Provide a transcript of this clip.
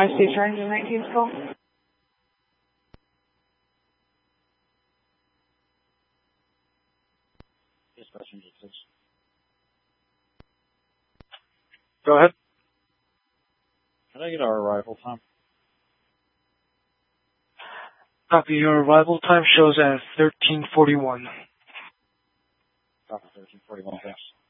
State Trains 19 school. Go ahead. Can I get our arrival time? Copy. Your arrival time shows as 13:41. Copy, 13:41, thanks.